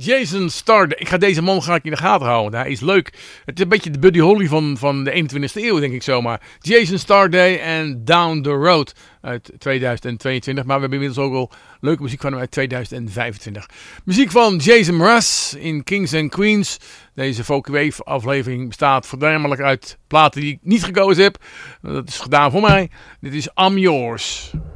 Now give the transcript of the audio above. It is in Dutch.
Jason Starday. Ik ga deze man graag in de gaten houden. Hij is leuk. Het is een beetje de Buddy Holly van de 21ste eeuw, denk ik zomaar. Jason Starday en Down the Road uit 2022. Maar we hebben inmiddels ook al leuke muziek van hem uit 2025. Muziek van Jason Mraz in Kings and Queens. Deze Folk Wave aflevering bestaat voornamelijk uit platen die ik niet gekozen heb. Dat is gedaan voor mij. Dit is I'm Yours.